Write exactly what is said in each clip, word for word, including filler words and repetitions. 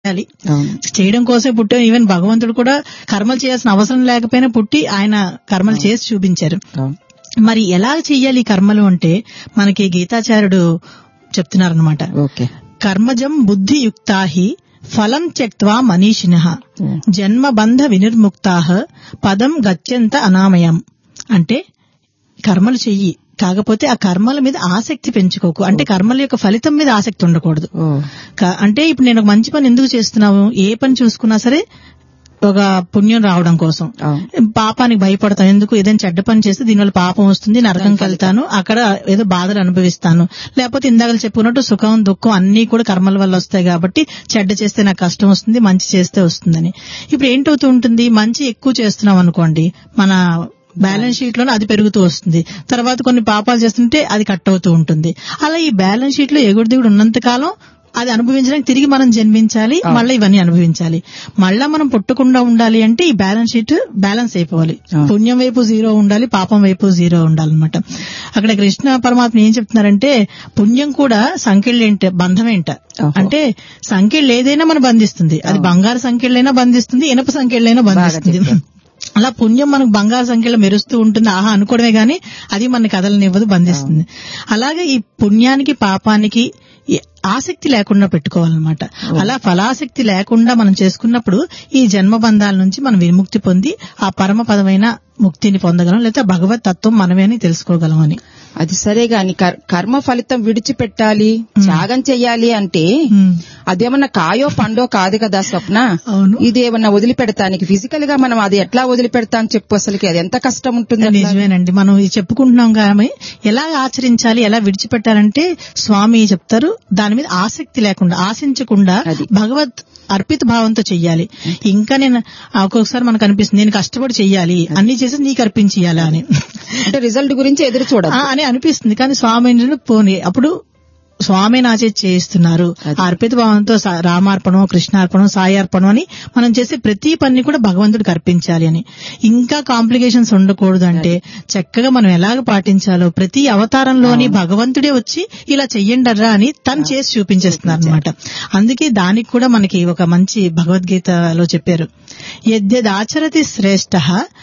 చేయడం కోసమే పుట్టాం. ఈవెన్ భగవంతుడు కూడా కర్మలు చేయాల్సిన అవసరం లేకపోయినా పుట్టి ఆయన కర్మలు చేసి చూపించారు. మరి ఎలా చెయ్యాలి ఈ కర్మలు అంటే మనకి గీతాచార్యుడు చెప్తున్నారనమాట. కర్మజం బుద్ధియుక్తాహి ఫలం త్యక్త్వా మనీషినః జన్మబంధ వినిర్ముక్తాః పదం గచ్చంత అనామయం. అంటే కర్మలు చెయ్యి, కాకపోతే ఆ కర్మల మీద ఆసక్తి పెంచుకోకు. అంటే కర్మల యొక్క ఫలితం మీద ఆసక్తి ఉండకూడదు. అంటే ఇప్పుడు నేను ఒక మంచి పని ఎందుకు చేస్తున్నావు, ఏ పని చూసుకున్నా సరే ఒక పుణ్యం రావడం కోసం. పాపానికి భయపడతాను, ఎందుకు ఏదైనా చెడ్డ పని చేస్తే దీనివల్ల పాపం వస్తుంది, నరకంకి వెళ్తాను, అక్కడ ఏదో బాధలు అనుభవిస్తాను. లేకపోతే ఇందాక చెప్పుకున్నట్టు సుఖం దుఃఖం అన్ని కూడా కర్మల వల్ల వస్తాయి కాబట్టి చెడ్డ చేస్తే నాకు కష్టం వస్తుంది, మంచి చేస్తే వస్తుందని. ఇప్పుడు ఏంటవుతూ ఉంటుంది, మంచి ఎక్కువ చేస్తున్నాం అనుకోండి, మన బ్యాలెన్స్ షీట్ లోనే అది పెరుగుతూ వస్తుంది. తర్వాత కొన్ని పాపాలు చేస్తుంటే అది కట్ అవుతూ ఉంటుంది. అలా ఈ బ్యాలెన్స్ షీట్ లో ఎగుడు దిగుడు ఉన్నంత కాలం అది అనుభవించడానికి తిరిగి మనం జన్మించాలి, మళ్ళీ ఇవన్నీ అనుభవించాలి. మళ్ళా మనం పుట్టకుండా ఉండాలి అంటే ఈ బ్యాలెన్స్ షీట్ బ్యాలెన్స్ అయిపోవాలి. పుణ్యం వైపు జీరో ఉండాలి, పాపం వైపు జీరో ఉండాలన్నమాట. అక్కడ కృష్ణ పరమాత్మ ఏం చెప్తున్నారంటే పుణ్యం కూడా సంఖ్యలేంట బంధమేంట. అంటే సంఖ్యలు ఏదైనా మనం బంధిస్తుంది, అది బంగారు సంఖ్యలైనా బంధిస్తుంది, ఇనప సంఖ్యలైనా బంధిస్తుంది. అలా పుణ్యం మనకు బంగారు సంఖ్యలో మెరుస్తూ ఉంటుంది, ఆహా అనుకోవడమే గాని అది మన కథలనివ్వదు, బంధిస్తుంది. అలాగే ఈ పుణ్యానికి పాపానికి ఆసక్తి లేకుండా పెట్టుకోవాలన్నమాట. అలా ఫలాసక్తి లేకుండా మనం చేసుకున్నప్పుడు ఈ జన్మ బంధాల నుంచి మనం విముక్తి పొంది ఆ పరమ పదమైన ముక్తిని పొందగలం, లేదా భగవత్ తత్వం మనమే అని తెలుసుకోగలం అని. అది సరే గాని కర్మ ఫలితం విడిచిపెట్టాలి, త్యాగం చెయ్యాలి అంటే అదేమన్నా కాయో పండో కాదు కదా స్వప్న. ఇది ఏమన్నా వదిలిపెడతానికి ఫిజికల్ గా మనం అది ఎట్లా వదిలిపెడతాం చెప్పు, అసలుకి అది ఎంత కష్టం ఉంటుంది. నిజమేనండి, మనం చెప్పుకుంటున్నాం కానీ ఎలా ఆచరించాలి, ఎలా విడిచిపెట్టాలంటే స్వామి చెప్తారు, దాని మీద ఆసక్తి లేకుండా ఆశించకుండా భగవత్ అర్పిత భావంతో చెయ్యాలి. ఇంకా నేను ఒక్కొక్కసారి మనకు అనిపిస్తుంది నేను కష్టపడి చెయ్యాలి, అన్ని చేసి నీకు అర్పించేయాలా అని, అంటే రిజల్ట్ గురించి ఎదురు చూడాలి అని అనిపిస్తుంది. కానీ స్వామి పోనీ అప్పుడు స్వామి నా చేతి చేయిస్తున్నారు, అర్పిత భావంతో రామార్పణం, కృష్ణార్పణం, సాయార్పణం అని మనం చేసే ప్రతి పని కూడా భగవంతుడికి అర్పించాలి అని. ఇంకా కాంప్లికేషన్స్ ఉండకూడదు అంటే చక్కగా మనం ఎలాగ పాటించాలో ప్రతి అవతారంలోని భగవంతుడే వచ్చి ఇలా చెయ్యండర్రా అని తను చేసి చూపించేస్తున్నారు అనమాట. అందుకే దానికి కూడా మనకి ఒక మంచి భగవద్గీతలో చెప్పారు, యద్యదాచరతి శ్రేష్ఠ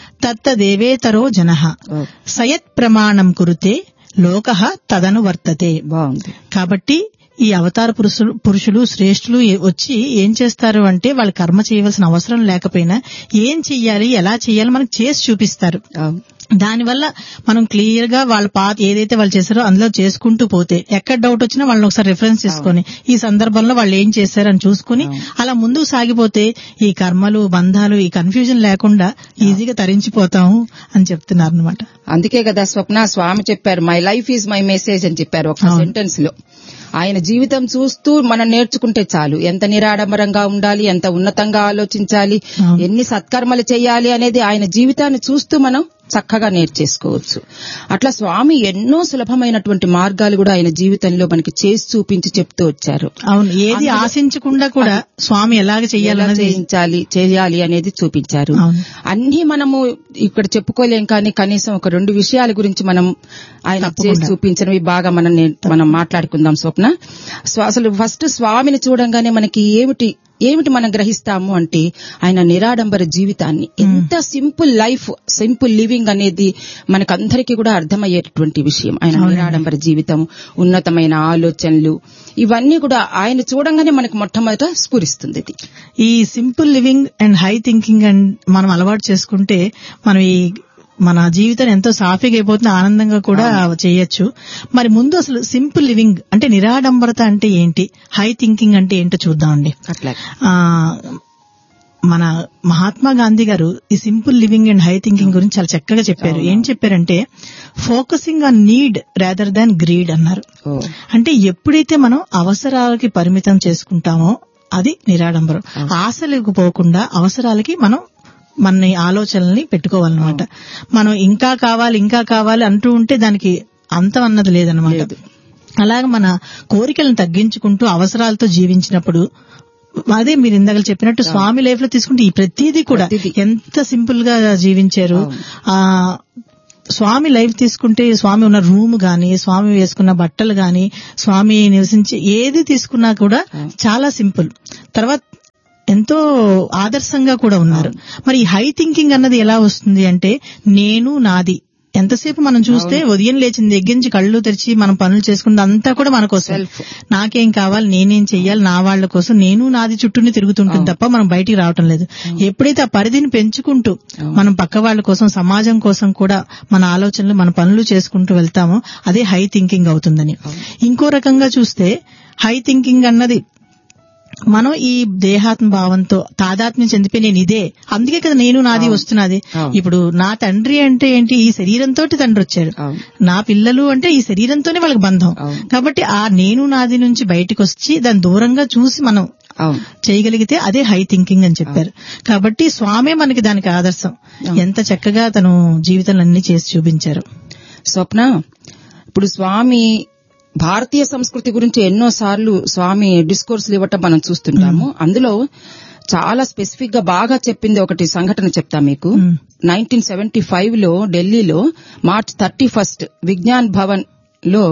తత్తదేవేతరో జనః సయత్ ప్రమాణం కురుతే లోకః తదను వర్తతే. బాగుంది. కాబట్టి ఈ అవతార పురుషులు పురుషులు శ్రేష్ఠులు వచ్చి ఏం చేస్తారు అంటే వాళ్ళు కర్మ చేయవలసిన అవసరం లేకపోయినా ఏం చెయ్యాలి, ఎలా చెయ్యాలి మనకు చేసి చూపిస్తారు. దానివల్ల మనం క్లియర్ గా వాళ్ళ పాత ఏదైతే వాళ్ళు చేశారో అందులో చేసుకుంటూ పోతే ఎక్కడ డౌట్ వచ్చినా వాళ్ళని ఒకసారి రిఫరెన్స్ తీసుకొని ఈ సందర్భంలో వాళ్ళు ఏం చేశారని చూసుకుని అలా ముందుకు సాగిపోతే ఈ కర్మలు బంధాలు ఈ కన్ఫ్యూజన్ లేకుండా ఈజీగా తరించిపోతాము అని చెప్తున్నారు అనమాట. అందుకే కదా స్వప్న స్వామి చెప్పారు, my life is my message అని చెప్పారు ఒక సెంటెన్స్ లో. ఆయన జీవితం చూస్తూ మనం నేర్చుకుంటే చాలు, ఎంత నిరాడంబరంగా ఉండాలి, ఎంత ఉన్నతంగా ఆలోచించాలి, ఎన్ని సత్కర్మలు చేయాలి అనేది ఆయన జీవితాన్ని చూస్తూ మనం చక్కగా నేర్చేసుకోవచ్చు. అట్లా స్వామి ఎన్నో సులభమైనటువంటి మార్గాలు కూడా ఆయన జీవితంలో మనకి చేసి చూపించి చెప్తూ వచ్చారు. అవును, ఏది ఆశించకుండా కూడా స్వామి ఎలాగ చేయించాలి చేయాలి అనేది చూపించారు. అన్ని మనము ఇక్కడ చెప్పుకోలేం, కానీ కనీసం ఒక రెండు విషయాల గురించి మనం ఆయన చేసి చూపించినవి బాగా మనం మనం మాట్లాడుకుందాం స్వప్న. అసలు ఫస్ట్ స్వామిని చూడంగానే మనకి ఏమిటి ఏమిటి మనం గ్రహిస్తాము అంటే ఆయన నిరాడంబర జీవితాన్ని, ఎంత సింపుల్ లైఫ్, సింపుల్ లివింగ్ అనేది మనకందరికీ కూడా అర్థమయ్యేటటువంటి విషయం. ఆయన నిరాడంబర జీవితం, ఉన్నతమైన ఆలోచనలు, ఇవన్నీ కూడా ఆయన చూడంగానే మనకు మొట్టమొదట స్ఫురిస్తుంది. ఈ simple living and high thinking and మనం అలవాటు చేసుకుంటే మనం ఈ మన జీవితం ఎంతో సాఫీగా అయిపోతుంది, ఆనందంగా కూడా చేయొచ్చు. మరి ముందు అసలు సింపుల్ లివింగ్ అంటే నిరాడంబరత అంటే ఏంటి, హై థింకింగ్ అంటే ఏంటో చూద్దామండి. మన మహాత్మా గాంధీ గారు ఈ simple living and high thinking గురించి చాలా చక్కగా చెప్పారు. ఏం చెప్పారంటే focusing on need rather than greed అన్నారు. అంటే ఎప్పుడైతే మనం అవసరాలకి పరిమితం చేసుకుంటామో అది నిరాడంబరం. ఆశలకు పోకుండా అవసరాలకి మనం మన ఆలోచనల్ని పెట్టుకోవాలన్నమాట. మనం ఇంకా కావాలి ఇంకా కావాలి అంటూ ఉంటే దానికి అంతం అన్నది లేదన్నమాట. అలాగే మన కోరికలను తగ్గించుకుంటూ అవసరాలతో జీవించినప్పుడు అదే మీరు ఇందాక చెప్పినట్టు స్వామి లైఫ్ లో తీసుకుంటే ఈ ప్రతిదీ కూడా ఎంత సింపుల్ గా జీవించారు. ఆ స్వామి లైఫ్ తీసుకుంటే స్వామి ఉన్న రూమ్ గాని, స్వామి వేసుకున్న బట్టలు గాని, స్వామి నివసించి ఏది తీసుకున్నా కూడా చాలా సింపుల్. తర్వాత ఎంతో ఆదర్శంగా కూడా ఉన్నారు. మరి హై థింకింగ్ అన్నది ఎలా వస్తుంది అంటే నేను నాది. ఎంతసేపు మనం చూస్తే ఉదయం లేచిన దగ్గర నుంచి కళ్ళు తెరిచి మనం పనులు చేసుకున్నది అంతా కూడా మన కోసం. నాకేం కావాలి, నేనేం చెయ్యాలి, నా వాళ్ల కోసం నేను నాది చుట్టూనే తిరుగుతుంటుంది తప్ప మనం బయటికి రావటం లేదు. ఎప్పుడైతే ఆ పరిధిని పెంచుకుంటూ మనం పక్క వాళ్ల కోసం, సమాజం కోసం కూడా మన ఆలోచనలు, మన పనులు చేసుకుంటూ వెళ్తామో అదే హై థింకింగ్ అవుతుందని. ఇంకో రకంగా చూస్తే హై థింకింగ్ అన్నది మనం ఈ దేహాత్మ భావంతో తాదాత్మ్యం చెందిపోయి నేను ఇదే, అందుకే కదా నేను నాది వస్తున్నది. ఇప్పుడు నా తండ్రి అంటే ఏంటి, ఈ శరీరంతో తండ్రి వచ్చాడు. నా పిల్లలు అంటే ఈ శరీరంతోనే వాళ్ళకి బంధం. కాబట్టి ఆ నేను నాది నుంచి బయటకు వచ్చి దాని దూరంగా చూసి మనం చేయగలిగితే అదే హై థింకింగ్ అని చెప్పారు. కాబట్టి స్వామే మనకి దానికి ఆదర్శం. ఎంత చక్కగా తను జీవితంలో అన్ని చేసి చూపించారు. స్వప్న, ఇప్పుడు స్వామి భారతీయ సంస్కృతి గురించి ఎన్నో సార్లు స్వామి డిస్కోర్సులు ఇవ్వటం మనం చూస్తుంటాము. అందులో చాలా స్పెసిఫిక్ గా బాగా చెప్పింది ఒకటి సంఘటన చెప్తా మీకు. నైన్టీన్ సెవెంటీ ఫైవ్ లో ఢిల్లీలో March thirty first Vignan Bhavan లో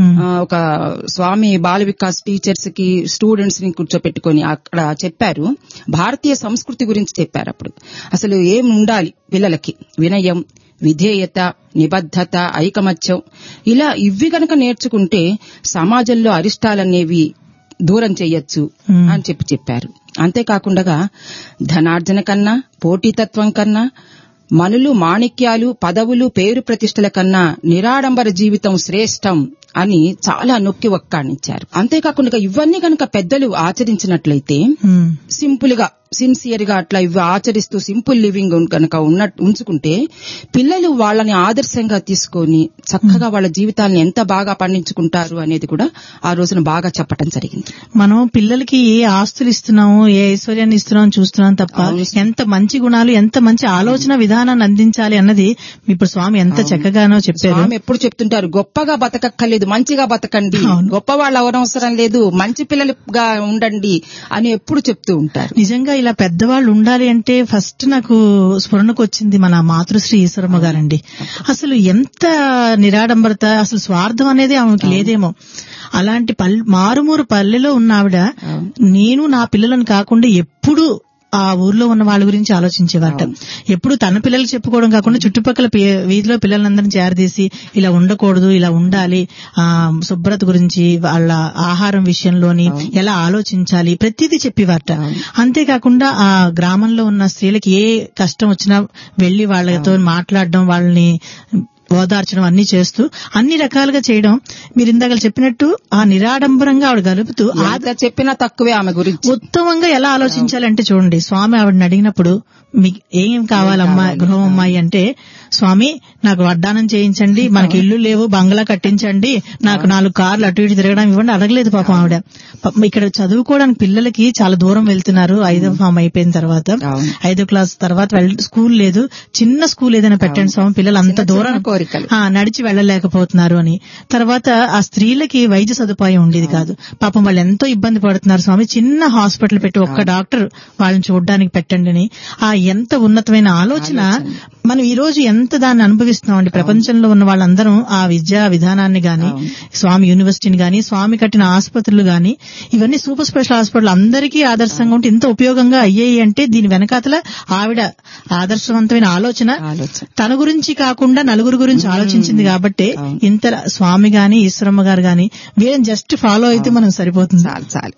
ఒక స్వామి బాల వికాస్ టీచర్స్ కి స్టూడెంట్స్ ని కూర్చోపెట్టుకుని అక్కడ చెప్పారు, భారతీయ సంస్కృతి గురించి చెప్పారు. అప్పుడు అసలు ఏం ఉండాలి పిల్లలకి, వినయం, విధేయత, నిబద్ధత, ఐకమత్యం, ఇలా ఇవి గనక నేర్చుకుంటే సమాజంలో అరిష్టాలనేవి దూరం చెయ్యొచ్చు అని చెప్పి చెప్పారు. అంతేకాకుండా ధనార్జన కన్నా, పోటీతత్వం కన్నా, మనులు మాణిక్యాలు, పదవులు, పేరు ప్రతిష్టల కన్నా నిరాడంబర జీవితం శ్రేష్టం అని చాలా నొక్కి ఒక్కాణించారు. అంతేకాకుండా ఇవన్నీ గనక పెద్దలు ఆచరించినట్లయితే సింపుల్ గా, సిన్సియర్ గా అట్లా ఇవి ఆచరిస్తూ సింపుల్ లివింగ్ గనక ఉంచుకుంటే పిల్లలు వాళ్ళని ఆదర్శంగా తీసుకొని చక్కగా వాళ్ళ జీవితాలను ఎంత బాగా పండించుకుంటారు అనేది కూడా ఆ రోజున బాగా చెప్పడం జరిగింది. మనం పిల్లలకి ఏ ఆస్తులు ఇస్తున్నాము, ఏ ఐశ్వర్యాన్ని ఇస్తున్నాం చూస్తున్నాం తప్ప ఎంత మంచి గుణాలు, ఎంత మంచి ఆలోచన విధానాన్ని అందించాలి అన్నది ఇప్పుడు స్వామి ఎంత చక్కగానో చెప్పారు. స్వామి ఎప్పుడు చెప్తుంటారు, గొప్పగా బతకక్కర్లేదు, మంచిగా బతకండి, గొప్ప వాళ్ళు అవనవసరం లేదు, మంచి పిల్లలుగా ఉండండి అని ఎప్పుడు చెప్తూ ఉంటారు. నిజంగా ఇలా పెద్దవాళ్ళు ఉండాలి అంటే ఫస్ట్ నాకు స్ఫురణకు వచ్చింది మన మాతృశ్రీ ఈశ్వరమ్మ గారండి. అసలు ఎంత నిరాడంబరత, అసలు స్వార్థం అనేది ఆమెకి లేదేమో. అలాంటి పల్లె, మారుమూరు పల్లెలో ఉన్న ఆవిడ నేను నా పిల్లలను కాకుండా ఎప్పుడు ఆ ఊర్లో ఉన్న వాళ్ళ గురించి ఆలోచించేవారట. ఎప్పుడు తన పిల్లలు చెప్పుకోవడం కాకుండా చుట్టుపక్కల వీధిలో పిల్లలందరినీ చేరదీసి ఇలా ఉండకూడదు, ఇలా ఉండాలి, ఆ శుభ్రత గురించి, వాళ్ళ ఆహారం విషయంలోని ఎలా ఆలోచించాలి, ప్రతిదీ చెప్పేవారట. అంతేకాకుండా ఆ గ్రామంలో ఉన్న స్త్రీలకి ఏ కష్టం వచ్చినా వెళ్లి వాళ్ళతో మాట్లాడడం, వాళ్ళని ఓదార్చడం అన్ని చేస్తూ అన్ని రకాలుగా చేయడం. మీరు ఇందాక చెప్పినట్టు ఆ నిరాడంబరంగా ఆవిడ గలుపుతూ చెప్పినా తక్కువే ఆమె గురించి ఉత్తమంగా ఎలా ఆలోచించాలంటే చూడండి, స్వామి ఆవిడని అడిగినప్పుడు మీకు ఏం కావాలమ్మా గృహం అమ్మాయి అంటే, స్వామి నాకు వడ్డానం చేయించండి, మనకి ఇల్లు లేవు, బంగ్లా కట్టించండి, నాకు నాలుగు కార్లు అటు ఇటు తిరగడం ఇవ్వండి అడగలేదు పాపం ఆవిడ. ఇక్కడ చదువుకోవడానికి పిల్లలకి చాలా దూరం వెళ్తున్నారు. ఐదో ఫామ్ అయిపోయిన తర్వాత, ఐదో క్లాస్ తర్వాత స్కూల్ లేదు, చిన్న స్కూల్ ఏదైనా పెట్టండి స్వామి, పిల్లలు అంత దూరం నడిచి వెళ్లలేకపోతున్నారు అని. తర్వాత ఆ స్త్రీలకి వైద్య సదుపాయం ఉండేది కాదు, పాపం వాళ్ళు ఎంతో ఇబ్బంది పడుతున్నారు స్వామి, చిన్న హాస్పిటల్ పెట్టి ఒక్క డాక్టర్ వాళ్ళని చూడడానికి పెట్టండి అని. ఆ ఎంత ఉన్నతమైన ఆలోచన. మనం ఈ రోజు ఎంత దాన్ని అనుభవిస్తున్నామండి. ప్రపంచంలో ఉన్న వాళ్ళందరం ఆ విద్యా విధానాన్ని గాని, స్వామి యూనివర్సిటీని గాని, స్వామి కట్టిన ఆసుపత్రులు గాని, ఇవన్నీ సూపర్ స్పెషల్ హాస్పిటల్ అందరికీ ఆదర్శంగా ఉంటే ఇంత ఉపయోగంగా అయ్యాయి అంటే దీని వెనకాతల ఆవిడ ఆదర్శవంతమైన ఆలోచన, తన గురించి కాకుండా నలుగురు గురించి ఆలోచించింది కాబట్టి ఇంత స్వామి గాని ఈశ్వరమ్మ గారు గాని వీళ్ళని జస్ట్ ఫాలో అయితే మనం సరిపోతుంది. చాలు.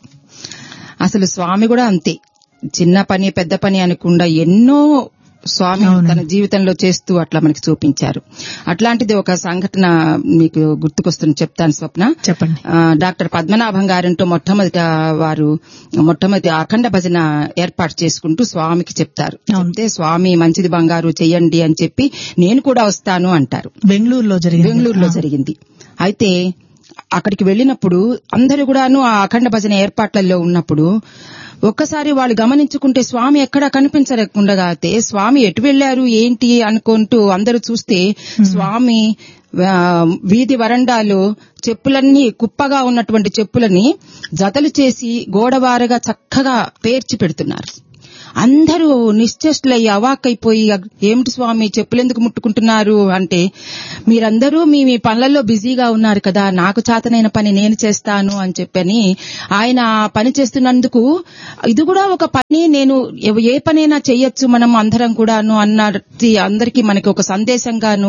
అసలు స్వామి కూడా అంతే, చిన్న పని పెద్ద పని అనకుండా ఎన్నో స్వామి తన జీవితంలో చేస్తూ అట్లా మనకి చూపించారు. అట్లాంటిది ఒక సంఘటన మీకు గుర్తుకొస్తుంది, చెప్తాను స్వప్న. చెప్పండి. డాక్టర్ పద్మనాభం గారంటూ మొట్టమొదట వారు మొట్టమొదటి అఖండ భజన ఏర్పాటు చేసుకుంటూ స్వామికి చెప్తారు. చెప్తే స్వామి మంచిది బంగారు చెయ్యండి అని చెప్పి నేను కూడా వస్తాను అంటారు. బెంగళూరులో జరిగింది బెంగళూరులో జరిగింది అయితే అక్కడికి వెళ్లినప్పుడు అందరూ కూడాను ఆ అఖండ భజన ఏర్పాట్లలో ఉన్నప్పుడు ఒక్కసారి వాళ్ళు గమనించుకుంటే స్వామి ఎక్కడా కనిపించకుండా అయితే స్వామి ఎటు వెళ్లారు ఏంటి అనుకుంటూ అందరూ చూస్తే స్వామి వీధి వరండాలో చెప్పులన్నీ కుప్పగా ఉన్నటువంటి చెప్పులని జతలు చేసి గోడవారగా చక్కగా పేర్చి పెడుతున్నారు. అందరూ నిశ్చేష్టులయ్యి అవాక్కైపోయి, ఏమిటి స్వామి చెప్పులెందుకు ముట్టుకుంటున్నారు అంటే, మీరందరూ మీ మీ పనులలో బిజీగా ఉన్నారు కదా, నాకు చేతనైన పని నేను చేస్తాను అని చెప్పని ఆయన పని చేస్తున్నందుకు ఇది కూడా ఒక పని, నేను ఏ పనైనా చెయ్యొచ్చు మనం అందరం కూడాను అన్నది అందరికీ మనకి ఒక సందేశంగాను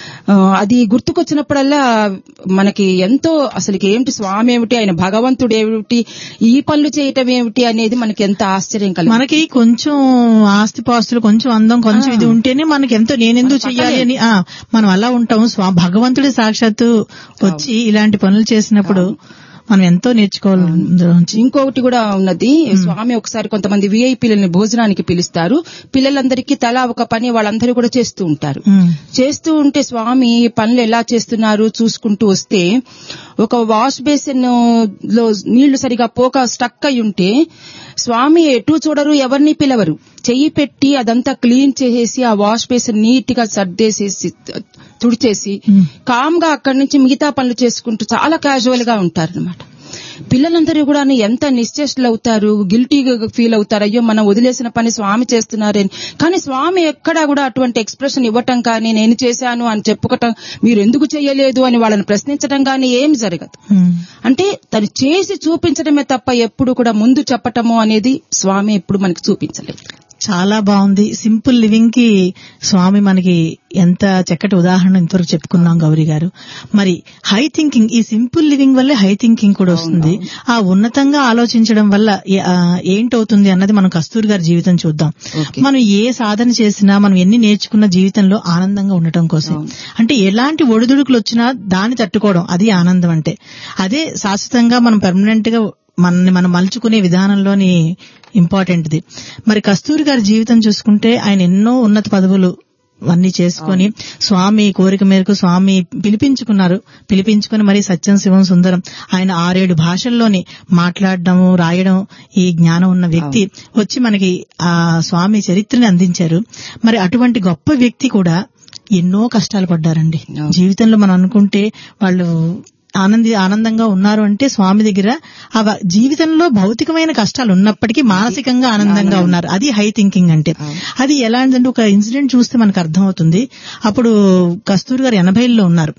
అది గుర్తుకొచ్చినప్పుడల్లా మనకి ఎంతో అసలుకి ఏమిటి స్వామి ఏమిటి, ఆయన భగవంతుడు ఏమిటి, ఈ పనులు చేయటం ఏమిటి అనేది మనకి ఎంత ఆశ్చర్యం కలిగి. మనకి కొంచెం ఆస్తిపాస్తులు, కొంచెం అందం, కొంచెం ఇది ఉంటేనే మనకి ఎంతో నేనెందుకు చెయ్యాలి అని మనం అలా ఉంటాం. స్వా భగవంతుడి సాక్షాత్తు వచ్చి ఇలాంటి పనులు చేసినప్పుడు మనం ఎంతో నేర్చుకోవాలి. ఇంకొకటి కూడా ఉన్నది, స్వామి ఒకసారి కొంతమంది విఐపీలని భోజనానికి పిలుస్తారు, పిల్లలందరికీ తలా ఒక పని వాళ్ళందరూ కూడా చేస్తూ ఉంటారు. చేస్తూ ఉంటే స్వామి పనులు ఎలా చేస్తున్నారు చూసుకుంటూ వస్తే ఒక వాష్ బేసిన్ లో నీళ్లు సరిగా పోక స్టక్ అయి ఉంటే స్వామి ఎటు చూడరు, ఎవరిని పిలవరు, చెయ్యి పెట్టి అదంతా క్లీన్ చేసేసి ఆ వాష్ బేసిన్ నీట్ గా సర్దేసేసి తుడిచేసి కామ్ గా అక్కడి నుంచి మిగతా పనులు చేసుకుంటూ చాలా క్యాజువల్ గా ఉంటారన్నమాట. పిల్లలందరూ కూడా ఎంత నిశ్చేష్టులు అవుతారు, గిల్టీగా ఫీల్ అవుతారు, అయ్యో మనం వదిలేసిన పని స్వామి చేస్తున్నారని. కానీ స్వామి ఎక్కడా కూడా అటువంటి ఎక్స్ప్రెషన్ ఇవ్వటం కానీ, నేను చేశాను అని చెప్పుకోవటం, మీరు ఎందుకు చేయలేదు అని వాళ్ళని ప్రశ్నించడం కానీ ఏం జరగదు. అంటే తను చేసి చూపించడమే తప్ప ఎప్పుడు కూడా ముందు చెప్పటము అనేది స్వామి ఎప్పుడు మనకి చూపించలేదు. చాలా బాగుంది. సింపుల్ లివింగ్ కి స్వామి మనకి ఎంత చక్కటి ఉదాహరణ ఇంతవరకు చెప్పుకున్నాం గౌరీ గారు. మరి హై థింకింగ్, ఈ సింపుల్ లివింగ్ వల్లే హై థింకింగ్ కూడా వస్తుంది. ఆ ఉన్నతంగా ఆలోచించడం వల్ల ఏంటవుతుంది అన్నది మనం కస్తూరి గారి జీవితం చూద్దాం. మనం ఏ సాధన చేసినా, మనం ఎన్ని నేర్చుకున్న జీవితంలో ఆనందంగా ఉండటం కోసం, అంటే ఎలాంటి ఒడిదుడుకులు వచ్చినా దాన్ని తట్టుకోవడం, అది ఆనందం. అంటే అదే శాశ్వతంగా మనం పర్మనెంట్ గా మనల్ని మనం మలుచుకునే విధానంలోని ఇంపార్టెంట్ది. మరి కస్తూరి గారి జీవితం చూసుకుంటే ఆయన ఎన్నో ఉన్నత పదవులు అన్ని చేసుకుని స్వామి కోరిక మేరకు స్వామి పిలిపించుకున్నారు. పిలిపించుకుని మరి సత్యం శివం సుందరం ఆయన ఆరేడు భాషల్లోని మాట్లాడడం, రాయడం, ఈ జ్ఞానం ఉన్న వ్యక్తి వచ్చి మనకి ఆ స్వామి చరిత్రని అందించారు. మరి అటువంటి గొప్ప వ్యక్తి కూడా ఎన్నో కష్టాలు పడ్డారండి జీవితంలో. మనం అనుకుంటే వాళ్ళు ఆనంది ఆనందంగా ఉన్నారు అంటే స్వామి దగ్గర ఆ జీవితంలో భౌతికమైన కష్టాలు ఉన్నప్పటికీ మానసికంగా ఆనందంగా ఉన్నారు. అది హై థింకింగ్ అంటే. అది ఎలాంటిదంటే ఒక ఇన్సిడెంట్ చూస్తే మనకు అర్థమవుతుంది. అప్పుడు కస్తూరి గారు ఎనభైల్లో ఉన్నారు,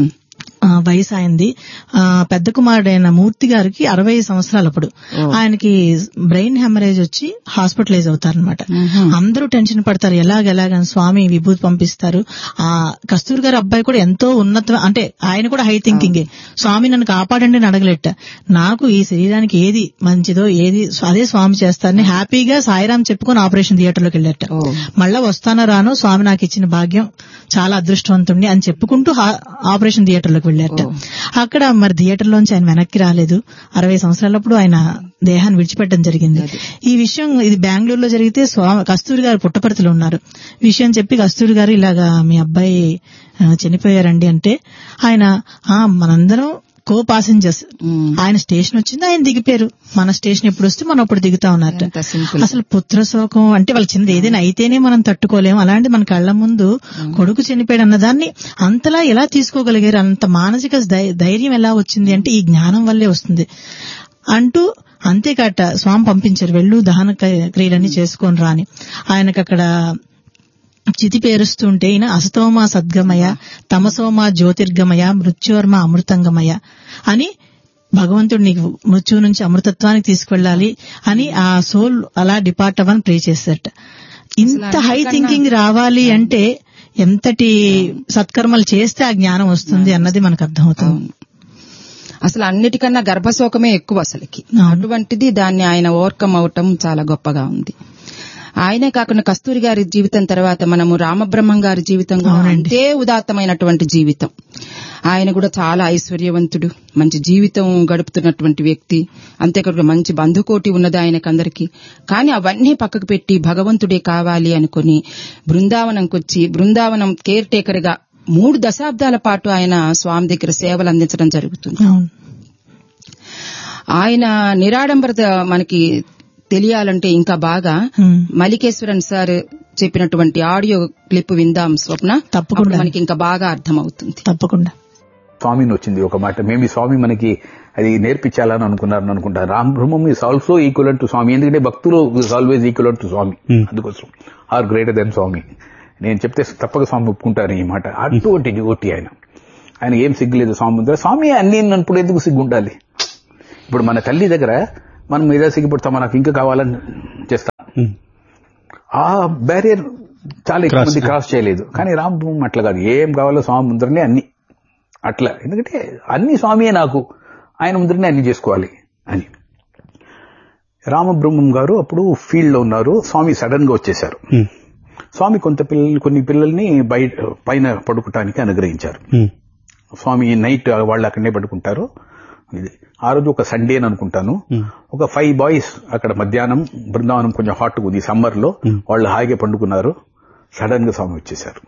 వయసు అయింది. పెద్ద కుమారుడైన మూర్తి గారికి అరవై సంవత్సరాలు. అప్పుడు ఆయనకి బ్రెయిన్ హెమరేజ్ వచ్చి హాస్పిటలైజ్ అవుతారనమాట. అందరూ టెన్షన్ పడతారు, ఎలాగెలాగని స్వామి విభూతి పంపిస్తారు. ఆ కస్తూరి గారి అబ్బాయి కూడా ఎంతో ఉన్నత, అంటే ఆయన కూడా హై థింకింగే. స్వామి నన్ను కాపాడండి అని అడగలేట, నాకు ఈ శరీరానికి ఏది మంచిదో ఏది అదే స్వామి చేస్తారని హ్యాపీగా సాయిరాం చెప్పుకొని ఆపరేషన్ థియేటర్ లోకి వెళ్ళట. మళ్ళా వస్తానో రానో స్వామి నాకు ఇచ్చిన భాగ్యం, చాలా అదృష్టవంతుణ్ణి అని చెప్పుకుంటూ ఆపరేషన్ థియేటర్ లోకి వెళ్ళారట. అక్కడ మరి థియేటర్ లోంచి ఆయన వెనక్కి రాలేదు. అరవై సంవత్సరాలప్పుడు ఆయన దేహాన్ని విడిచిపెట్టడం జరిగింది. ఈ విషయం ఇది బెంగళూరులో జరిగితే స్వామి కస్తూరి గారు పుట్టపర్తిలో ఉన్నారు. విషయం చెప్పి కస్తూరి గారు ఇలాగా మీ అబ్బాయి చనిపోయారండి అంటే ఆయన మనందరం కో పాసెంజర్స్, ఆయన స్టేషన్ వచ్చింది, ఆయన దిగిపోయారు. మన స్టేషన్ ఎప్పుడు వస్తే మనం అప్పుడు దిగుతా ఉన్నారట. అసలు పుత్రశోకం అంటే వాళ్ళ చిన్నది ఏదైనా అయితేనే మనం తట్టుకోలేము, అలాంటి మన కళ్ల ముందు కొడుకు చనిపోయాడు అన్నదాన్ని అంతలా ఎలా తీసుకోగలిగారు, అంత మానసిక ధైర్యం ఎలా వచ్చింది అంటే ఈ జ్ఞానం వల్లే వస్తుంది అంటూ. అంతేకాట స్వామి పంపించారు, వెళ్ళు దహన క్రియలన్నీ చేసుకొని రాని. ఆయనకు అక్కడ చితి పేరుస్తుంటే ఈయన అసతోమా సద్గమయ, తమసోమా జ్యోతిర్గమయ, మృత్యోర్మ అమృతంగమయ అని భగవంతుడు నీకు మృత్యువు నుంచి అమృతత్వానికి తీసుకెళ్లాలి అని ఆ సోల్ అలా డిపార్ట్ అవ్వని ప్రే చేశారట. ఇంత హై థింకింగ్ రావాలి అంటే ఎంతటి సత్కర్మలు చేస్తే ఆ జ్ఞానం వస్తుంది అన్నది మనకు అర్థమవుతుంది. అసలు అన్నిటికన్నా గర్భశోకమే ఎక్కువ అసలుకి. అటువంటిది దాన్ని ఆయన ఓవర్కమ్ అవటం చాలా గొప్పగా ఉంది. ఆయనే కాకుండా కస్తూరి గారి జీవితం తర్వాత మనము రామబ్రహ్మం గారి జీవితం కూడా అంతే ఉదాత్తమైనటువంటి జీవితం. ఆయన కూడా చాలా ఐశ్వర్యవంతుడు, మంచి జీవితం గడుపుతున్నటువంటి వ్యక్తి. అంతేకాకుండా మంచి బంధుకోటి ఉన్నది ఆయనకందరికీ. కానీ అవన్నీ పక్కకు పెట్టి భగవంతుడే కావాలి అనుకుని బృందావనంకి వచ్చి బృందావనం కేర్ టేకర్ గా మూడు దశాబ్దాల పాటు ఆయన స్వామి దగ్గర సేవలు అందించడం జరుగుతుంది. ఆయన నిరాడంబరత మనకి తెలియాలంటే ఇంకా బాగా మల్లికేశ్వరన్ సార్ చెప్పినటువంటి ఆడియో క్లిప్ విందాం స్వప్న. తప్పకుండా మనకి ఇంకా బాగా అర్థమవుతుంది. తప్పకుండా. స్వామిని వచ్చింది ఒక మాట, మేబీ స్వామి మనకి అది నేర్పించాలని అనుకున్నారని అనుకుంటా. రామ్ బ్రహ్మం ఈజ్ ఆల్సో ఈక్వల్ టు స్వామి, ఎందుకంటే భక్తులు ఈజ్ ఆల్వేజ్ ఈక్వల్ టు స్వామి, అందుకోసం ఆర్ గ్రేటర్ దెన్ స్వామి. నేను చెప్తే తప్పక స్వామి ఒప్పుకుంటారు ఈ మాట. అటువంటి డివోటీ ఆయన, ఆయన ఏం సిగ్గులేదు స్వామి ముందర. స్వామి అన్ని అన్నప్పుడు ఎందుకు సిగ్గు ఉండాలి? ఇప్పుడు మన తల్లి దగ్గర మనం ఏదో సిగ్గుపడతాం, మనకు ఇంకా కావాలని చేస్తాం. ఆ బ్యారియర్ చాలా ఎక్కువ మంది క్రాస్ చేయలేదు. కానీ రామబ్రహ్మం అట్లా కాదు, ఏం కావాలో స్వామి ముందరనే అన్ని అట్లా. ఎందుకంటే అన్ని స్వామియే నాకు, ఆయన ముందరనే అన్ని చేసుకోవాలి అని. రామబ్రహ్మం గారు అప్పుడు ఫీల్డ్ లో ఉన్నారు. స్వామి సడన్ గా వచ్చేశారు. స్వామి కొంత పిల్లల్ని కొన్ని పిల్లల్ని బయట పైన పడుకోవటానికి అనుగ్రహించారు. స్వామి నైట్ వాళ్ళు అక్కడనే పడుకుంటారు. ఆ రోజు ఒక సండే అని అనుకుంటాను. ఒక ఫైవ్ బాయ్స్ అక్కడ మధ్యాహ్నం బృందావనం కొంచెం హాట్ ఉంది సమ్మర్ లో, వాళ్ళు హాయిగా పండుకున్నారు. సడన్ గా స్వామి వచ్చేశారు.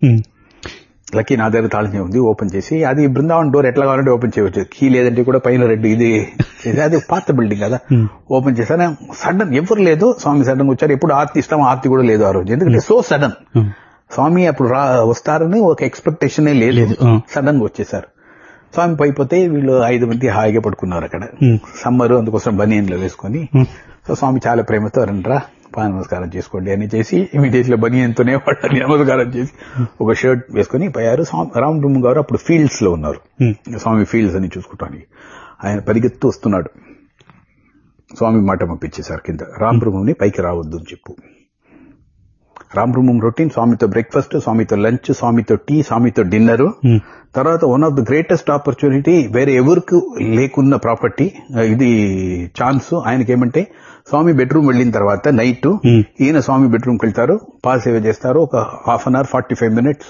లక్కీ నా దగ్గర తాళం ఉంది, ఓపెన్ చేసి, అది బృందావనం డోర్ ఎట్లా కావాలంటే ఓపెన్ చేయవచ్చు, కీ లేదంటే కూడా పైన రెడ్డి ఇది అది పాత బిల్డింగ్ కదా, ఓపెన్ చేశాను. సడన్ ఎవరు లేదు, స్వామి సడన్ వచ్చారు. ఎప్పుడు ఆర్తి ఇస్తాం, ఆర్తి కూడా లేదు ఆ రోజు, ఎందుకంటే సో సడన్. స్వామి అప్పుడు రా వస్తారని ఒక ఎక్స్పెక్టేషనే లేదు, సడన్ గా వచ్చేసారు. స్వామి పైపోతే వీళ్ళు ఐదు మంది హాయిగా పడుకున్నారు అక్కడ. సమ్మరు, అందుకోసం బనియన్లో వేసుకొని. సో స్వామి చాలా ప్రేమతో రండ్రా పా నమస్కారం చేసుకోండి అని చేసి ఇమీడియట్ లో బనియన్తోనే వాళ్ళని నమస్కారం చేసి ఒక షర్ట్ వేసుకుని పోయారు. రామబ్రహ్మ గారు అప్పుడు ఫీల్డ్స్ లో ఉన్నారు, స్వామి ఫీల్డ్స్ అని చూసుకోవటానికి. ఆయన పరిగెత్తు వస్తున్నాడు. స్వామి మాట పంపించేశారు కింద, రామబ్రహ్మంని పైకి రావద్దు అని చెప్పు. రామబ్రహ్మం రొటీన్, స్వామితో బ్రేక్ఫాస్ట్, స్వామితో లంచ్, స్వామితో టీ, స్వామితో డిన్నర్. తర్వాత one of the greatest opportunity, వేరే ఎవరికి లేకున్న ప్రాపర్టీ ఇది, ఛాన్స్ ఆయనకేమంటే, స్వామి బెడ్రూమ్ వెళ్ళిన తర్వాత నైట్ ఈయన స్వామి బెడ్రూమ్కి వెళ్తారు, పాద సేవ చేస్తారు. ఒక half an hour forty five minutes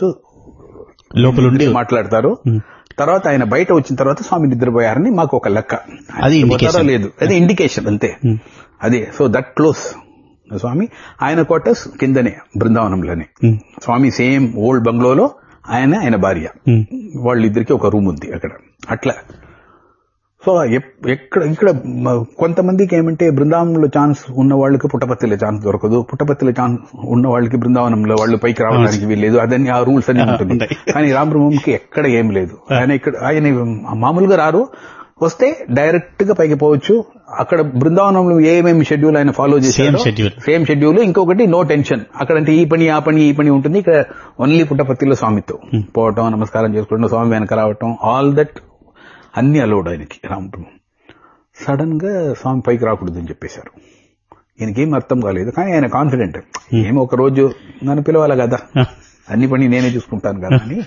లోపల మాట్లాడతారు. తర్వాత ఆయన బయట వచ్చిన తర్వాత స్వామి నిద్రపోయారని మాకు ఒక లెక్క. అది లేదు, అది ఇండికేషన్ అంతే. అదే సో దట్ క్లోజ్ స్వామి. ఆయన క్వార్టర్స్ కిందనే బృందావనంలోనే. స్వామి సేమ్ ఓల్డ్ బంగ్లోలో ఆయన, ఆయన భార్య, వాళ్ళిద్దరికి ఒక రూమ్ ఉంది అక్కడ. అట్లా సో ఎక్కడ ఇక్కడ కొంతమందికి ఏమంటే బృందావనంలో ఛాన్స్ ఉన్న వాళ్ళకి పుట్టపర్తిలో ఛాన్స్ దొరకదు, పుట్టపర్తిలో ఛాన్స్ ఉన్న వాళ్ళకి బృందావనంలో వాళ్ళు పైకి రావడానికి వీల్లేదు, అదని ఆ రూల్స్ అన్ని ఉంటుంది. కానీ రామబ్రహ్మంకి ఎక్కడ ఏం లేదు. ఆయన ఇక్కడ ఆయన మామూలుగా రారు, వస్తే డైరెక్ట్ గా పైకి పోవచ్చు. అక్కడ బృందావనంలో ఏమేమి షెడ్యూల్ ఆయన ఫాలో చేశారు, సేమ్ షెడ్యూల్. ఇంకొకటి నో టెన్షన్, అక్కడంటే ఈ పని ఆ పని ఈ పని ఉంటుంది. ఇక్కడ ఓన్లీ పుట్టపర్తిలో స్వామితో పోవటం, నమస్కారం చేసుకోవడం, స్వామి వెనక రావటం, ఆల్ దట్ అన్ని అలౌడ్ ఆయనకి. రామబ్రహ్మం సడన్ గా స్వామి పైకి రాకూడదు అని చెప్పేశారు. ఈయనకేం అర్థం కాలేదు, కానీ ఆయన కాన్ఫిడెంట్, ఏమో ఒక రోజు నన్ను పిలవాలి కదా, అన్ని పని నేనే చూసుకుంటాను కదా అని.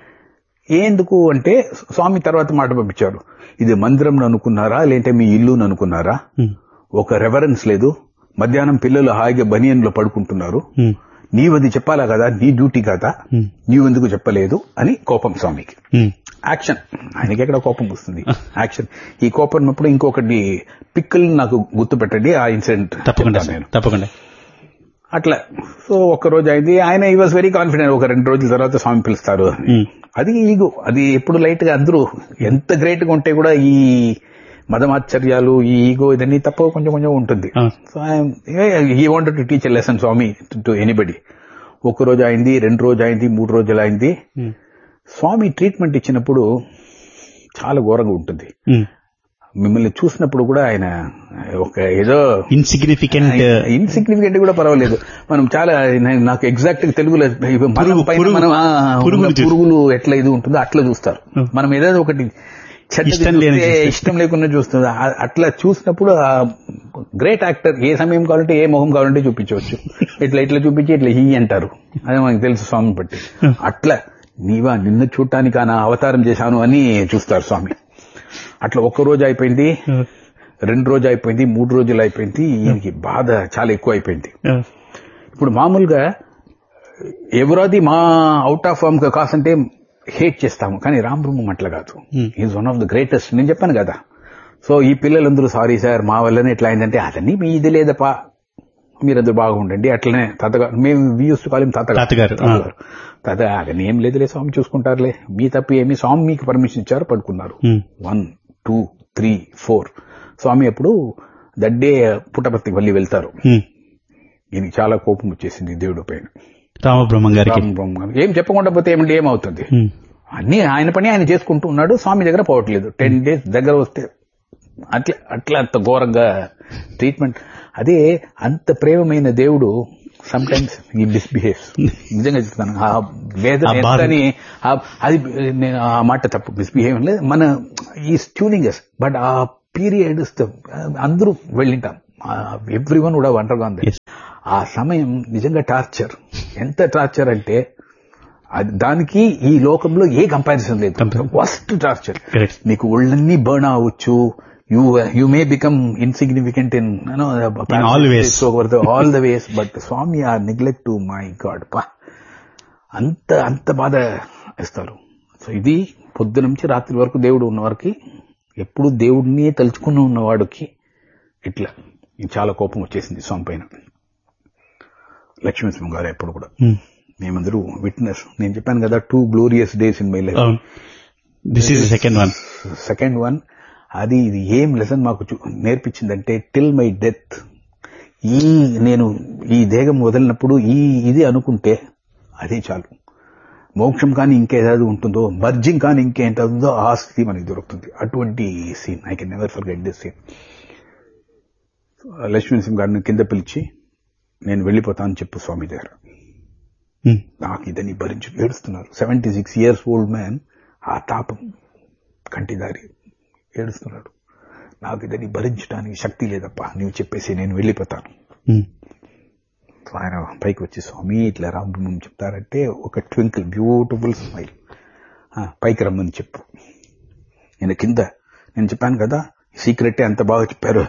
ఎందుకు అంటే స్వామి తర్వాత మాట పంపించారు, ఇది మందిరం అనుకున్నారా లేదంటే మీ ఇల్లు అనుకున్నారా, ఒక రెవరెన్స్ లేదు, మధ్యాహ్నం పిల్లలు హాయిగా బనియన్లో పడుకుంటున్నారు, నీవది చెప్పాలా కదా, నీ డ్యూటీ కదా, నీవెందుకు చెప్పలేదు అని కోపం స్వామికి. యాక్షన్, ఆయనకి ఎక్కడ కోపం వస్తుంది, యాక్షన్. ఈ కోపం ఉన్నప్పుడు ఇంకొకటి పిక్కల్ నాకు గుర్తు పెట్టండి, ఆ ఇన్సిడెంట్ తప్పకుండా నేను తప్పకుండా అట్లా. సో ఒక్క రోజు అయింది, ఆయన ఈ వాజ్ వెరీ కాన్ఫిడెంట్, ఒక రెండు రోజుల తర్వాత స్వామి పిలుస్తారు. అది ఈగో, అది ఎప్పుడు లైట్ గా, అందరూ ఎంత గ్రేట్ గా ఉంటే కూడా ఈ మదమాశ్చర్యాలు, ఈ ఈగో ఇదన్నీ తప్ప కొంచెం కొంచెం ఉంటుంది. So he wanted to teach a lesson Swamy to anybody. ఒక రోజు అయింది, రెండు రోజు అయింది, మూడు రోజులు అయింది. స్వామి ట్రీట్మెంట్ ఇచ్చినప్పుడు చాలా ఘోరంగా ఉంటుంది. మిమ్మల్ని చూసినప్పుడు కూడా ఆయన ఒక ఏదో ఇన్సిగ్నిఫికెంట్ ఇన్సిగ్నిఫికెంట్ కూడా పర్వాలేదు, మనం చాలా, నాకు ఎగ్జాక్ట్ గా తెలుగులో మనం పురుగులు ఎట్లా ఇది ఉంటుందో అట్లా చూస్తారు. మనం ఏదో ఒకటి ఇష్టం లేకుండా చూస్తుంది, అట్లా చూసినప్పుడు గ్రేట్ యాక్టర్, ఏ సమయం కావాలంటే ఏ మొహం కావాలంటే చూపించవచ్చు. ఇట్లా ఇట్లా చూపించి ఇట్లా హీ అంటారు, అదే మనకు తెలుసు స్వామి బట్టి. అట్లా నీవా నిన్ను చూడటానికి నా అవతారం చేశాను అని చూస్తారు స్వామి. అట్లా ఒక్క రోజు అయిపోయింది, రెండు రోజు అయిపోయింది, మూడు రోజులు అయిపోయింది. ఈయనకి బాధ చాలా ఎక్కువ అయిపోయింది. ఇప్పుడు మామూలుగా ఎవరది మా అవుట్ ఆఫ్ ఫామ్ కాసంటే హేట్ చేస్తాము, కానీ రామబ్రహ్మం అట్లా కాదు. Is one of the greatest. నేను చెప్పాను కదా, సో ఈ పిల్లలందరూ సారీ సార్ మా వల్లనే ఎట్లా అయిందంటే, అదన్నీ మీ ఇది లేదపా, మీరందరూ బాగుండండి, అట్లనే తాతగారు, మేము we use to call him తాతగారు, తాత అదని ఏం లేదులే స్వామి చూసుకుంటారులే, మీ తప్పి ఏమి, స్వామి మీకు పర్మిషన్ ఇచ్చారు, పడుకున్నారు. వన్ టూ త్రీ ఫోర్ స్వామి అప్పుడు దడ్డే పుట్టపర్తికి మళ్ళీ వెళ్తారు. ఈయనకి చాలా కోపం వచ్చేసింది దేవుడి పైన, రామబ్రహ్మం గారికి. ఏం చెప్పకుండా పోతే ఏమంటే ఏమవుతుంది, అన్ని ఆయన పని ఆయన చేసుకుంటూ ఉన్నాడు, స్వామి దగ్గర పోవట్లేదు. టెన్ డేస్ దగ్గర వస్తే అట్లా అట్లా అంత ఘోరంగా ట్రీట్మెంట్. అదే అంత ప్రేమమైన దేవుడు సమ్ టైమ్స్ ఈ మిస్బిహేవ్స్. నిజంగా చెప్తాను, ఆ వేదన ఎంతని, అది నేను ఆ మాట తప్పు, మిస్బిహేవ్ లేదు, మన ఈ ట్యూనింగ్ ఎస్. బట్ ఆ పీరియడ్ అందరూ వెళ్ళింటాం, ఎవ్రీ వన్ కూడా వండర్గా ఉంది. ఆ సమయం నిజంగా టార్చర్. ఎంత టార్చర్ అంటే అది దానికి ఈ లోకంలో ఏ కంపారిజన్ లేదు. Worst torture. మీకు ఒళ్ళన్నీ బర్న్ అవ్వచ్చు, you you may become insignificant in you know in all ways over the all the ways, but Swami are neglect to my God pa anta anta బాధ ఇస్తారు. సో ఇది పొద్దు నుంచి రాత్రి వరకు దేవుడు ఉన్నవారికి, ఎప్పుడు దేవుడిని తలుచుకుని ఉన్నవాడికి ఇట్లా చాలా కోపం వచ్చేసింది స్వామి పైన. లక్ష్మీనరసింహ గారు ఎప్పుడు కూడా మేమందరూ విట్నెస్. నేను చెప్పాను కదా, two glorious days in my life. This is second one second one అది ఇది ఏం లెసన్ మాకు నేర్పించిందంటే, టిల్ మై డెత్, ఈ నేను ఈ దేహం వదిలినప్పుడు ఈ ఇది అనుకుంటే అదే చాలు. మోక్షం కానీ ఇంకేదాది ఉంటుందో, మర్జింగ్ కానీ ఇంకేంటుందో ఆ స్థితి మనకి దొరుకుతుంది. అటువంటి scene I can never forget this scene. Lakshminarasimha గారిని కింద పిలిచి, నేను వెళ్ళిపోతానని చెప్పు స్వామి దగ్గర. నాకు ఇదని భరించి ఏడుస్తున్నారు. Seventy six years old man, ఆ తాపం కంటిదారి ఏడుస్తున్నాడు. నాకు ఇదని భరించడానికి శక్తి లేదప్పా, నువ్వు చెప్పేసి నేను వెళ్ళిపోతాను. ఆయన పైకి వచ్చి, స్వామి ఇట్లా రామ్ చెప్తారంటే ఒక ట్వింకిల్ బ్యూటిఫుల్ స్మైల్, పైకి రమ్మని చెప్పు. నేను కింద, నేను చెప్పాను కదా సీక్రెటే అంత బాగా చెప్పారు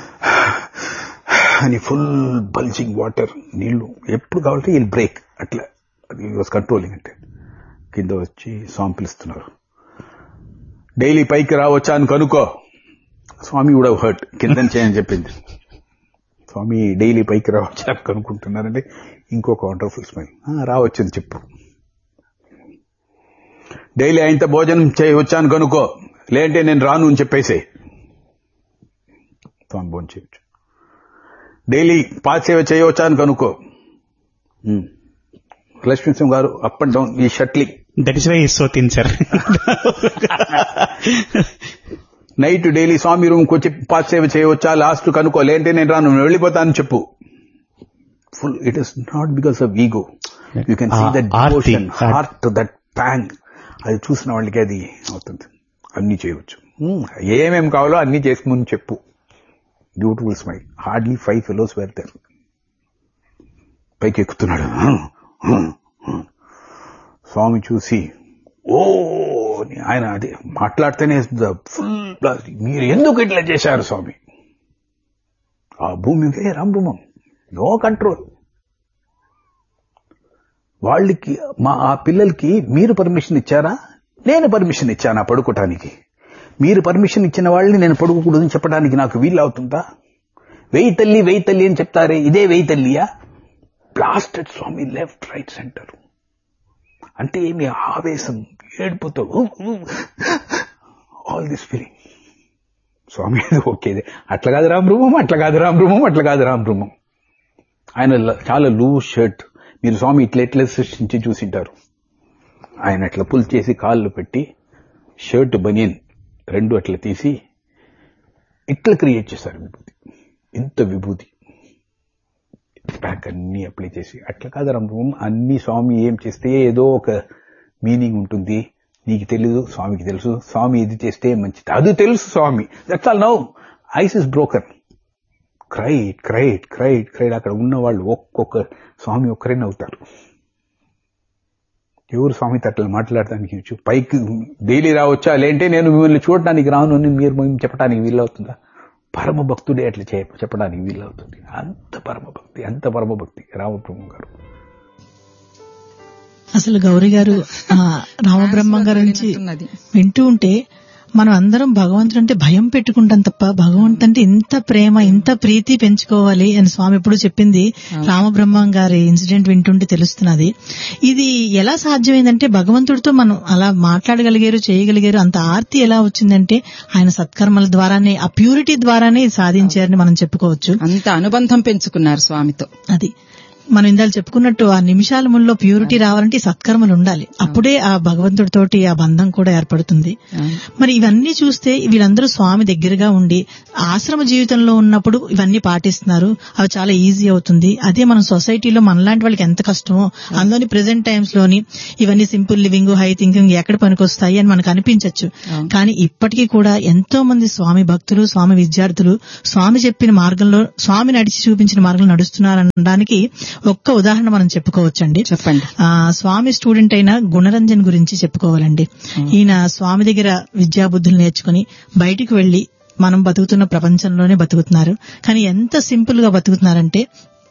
అని, ఫుల్ బల్జింగ్ వాటర్, నీళ్లు ఎప్పుడు కావాలంటే ఈ బ్రేక్ అట్లా, అది వాజ్ కంట్రోలింగ్. అంటే కింద వచ్చి స్వామి పిలుస్తున్నారు, డైలీ పైకి రావచ్చా అని కనుక్కో. స్వామి కూడా హర్ట్, కింద చేయని చెప్పింది. స్వామి డైలీ పైకి రావచ్చా అని కనుక్కుంటున్నారంటే ఇంకొక వండర్ఫుల్ స్మైల్, రావచ్చని చెప్పు. డైలీ ఆయనతో భోజనం చేయవచ్చా అని కనుక్కో, లేదంటే నేను రాను అని చెప్పేసే. స్వామి భోజనం చేయవచ్చు. డైలీ పాద సేవ చేయవచ్చా అని కనుక్కో. లక్ష్మీనరసింహ గారు అప్ అండ్ డౌన్ ఈ shuttling. That is why is so thin sir. Night daily Swamy room కు వచ్చి పాద సేవ చేయవచ్చా, లాస్ట్ కనుక్కో, లేదంటే నేను రాను వెళ్ళిపోతానని చెప్పు. Full it is not because of ego, you can see that devotion, heart, that pang, అది చూసిన వాళ్ళకి అది అవుతుంది. అన్ని చేయవచ్చు, ఏమేం కావాలో అన్ని చేసుకుని చెప్పు. Beautiful smile. Hardly five fellows wear there. పైకి ఎక్కుతున్నాడు. స్వామి చూసి, ఓ ఆయన అది మాట్లాడితేనే ఫుల్ ప్లాస్టిక్, మీరు ఎందుకు ఇట్లా చేశారు స్వామి? ఆ భూమికే రామభూమం, నో కంట్రోల్. వాళ్ళకి, మా ఆ పిల్లలకి మీరు పర్మిషన్ ఇచ్చారా, నేను పర్మిషన్ ఇచ్చానా పడుకోటానికి? మీరు పర్మిషన్ ఇచ్చిన వాళ్ళని నేను పడుకోకూడదని చెప్పడానికి నాకు వీలు అవుతుందా? వెయ్యి తల్లి వెయ్యి తల్లి అని చెప్తారే, ఇదే వెయ్యి తల్లియా? బ్లాస్టెడ్ స్వామి లెఫ్ట్ రైట్ సెంటర్. అంటే ఏమి ఆవేశం, ఏడుపుతో ఆల్ దిస్ ఫీలింగ్. స్వామి ఓకేదే, అట్లా కాదు రామబ్రహ్మం, అట్లా కాదు రామబ్రహ్మం, అట్లా కాదు రామబ్రహ్మం. ఆయన చాలా లూజ్ షర్ట్, మీరు స్వామి ఇట్లా ఎట్లా సృష్టించి చూసింటారు. ఆయన అట్లా పుల్ చేసి కాళ్ళు పెట్టి షర్ట్ బనియన్ రెండు అట్లా తీసి ఇట్లా క్రియేట్ చేశారు విభూతి. ఇంత విభూతి బ్యాక్ అన్ని అప్లై చేసి, అట్లా కాదు రామబ్రహ్మం, అన్ని స్వామి ఏం చేస్తే ఏదో ఒక మీనింగ్ ఉంటుంది, నీకు తెలీదు, స్వామికి తెలుసు. స్వామి ఇది చేస్తే మంచిది, అది తెలుసు స్వామి. That's all. Now ice is broken. Krait krait krait krait. అక్కడ ఉన్న వాళ్ళు ఒక్కొక్క స్వామి ఒక్కరే నవ్వుతారు. ఎవరు స్వామితో అట్లా మాట్లాడటానికి? పైకి డైలీ రావచ్చా, లేదంటే నేను మిమ్మల్ని చూడటానికి రాను అని మీరు మేము చెప్పడానికి వీలవుతుందా? పరమ భక్తుడే అట్లా చెప్పడానికి వీలవుతుంది. అంత పరమ భక్తి, అంత పరమ భక్తి రామబ్రహ్మం గారు. అసలు గౌరీ గారు రామబ్రహ్మం గారి నుంచి వింటూ ఉంటే మనం అందరం భగవంతుడు అంటే భయం పెట్టుకుంటాం తప్ప, భగవంతుడు అంటే ఇంత ప్రేమ, ఇంత ప్రీతి పెంచుకోవాలి అని స్వామి ఎప్పుడు చెప్పింది రామబ్రహ్మం గారి ఇన్సిడెంట్ వింటుంటే తెలుస్తున్నది. ఇది ఎలా సాధ్యమైందంటే భగవంతుడితో మనం అలా మాట్లాడగలిగారు, చేయగలిగారు. అంత ఆర్తి ఎలా వచ్చిందంటే ఆయన సత్కర్మల ద్వారానే, ఆ ప్యూరిటీ ద్వారానే సాధించారని మనం చెప్పుకోవచ్చు. అంత అనుబంధం పెంచుకున్నారు స్వామితో. అది మనం ఇందాక చెప్పుకున్నట్టు ఆ నిమిషాల ముల్లో ప్యూరిటీ రావాలంటే సత్కర్మలు ఉండాలి. అప్పుడే ఆ భగవంతుడితోటి ఆ బంధం కూడా ఏర్పడుతుంది. మరి ఇవన్నీ చూస్తే వీళ్ళందరూ స్వామి దగ్గరగా ఉండి ఆశ్రమ జీవితంలో ఉన్నప్పుడు ఇవన్నీ పాటిస్తున్నారు. అవి చాలా ఈజీ అవుతుంది. అదే మన సొసైటీలో మనలాంటి వాళ్ళకి ఎంత కష్టమో, అందులోని ప్రెసెంట్ టైమ్స్ లోని ఇవన్నీ సింపుల్ లివింగ్, హై థింకింగ్ ఎక్కడ పనికొస్తాయి అని మనకు అనిపించవచ్చు. కానీ ఇప్పటికీ కూడా ఎంతో మంది స్వామి భక్తులు, స్వామి విద్యార్థులు స్వామి చెప్పిన మార్గంలో, స్వామి నడిచి చూపించిన మార్గంలో నడుస్తున్నారనడానికి ఒక్క ఉదాహరణ మనం చెప్పుకోవచ్చండి. చెప్పండి. ఆ స్వామి స్టూడెంట్ అయిన గుణరంజన్ గురించి చెప్పుకోవాలండి. ఈయన స్వామి దగ్గర విద్యాబుద్ధులు నేర్చుకుని బయటికి వెళ్లి మనం బతుకుతున్న ప్రపంచంలోనే బతుకుతున్నారు. కానీ ఎంత సింపుల్ గా బతుకుతున్నారంటే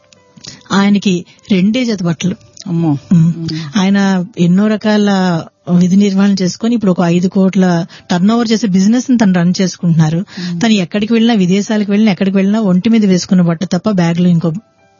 ఆయనకి రెండే జత బట్టలు. అమ్మో. ఆయన ఎన్నో రకాల విధి నిర్వహణ చేసుకుని ఇప్పుడు ఒక ఐదు కోట్ల టర్న్ ఓవర్ చేసే బిజినెస్ ని తను రన్ చేసుకుంటున్నారు. తను ఎక్కడికి వెళ్ళినా, విదేశాలకు వెళ్ళినా, ఎక్కడికి వెళ్ళినా ఒంటి మీద వేసుకున్న బట్ట తప్ప బ్యాగ్ లో ఇంకో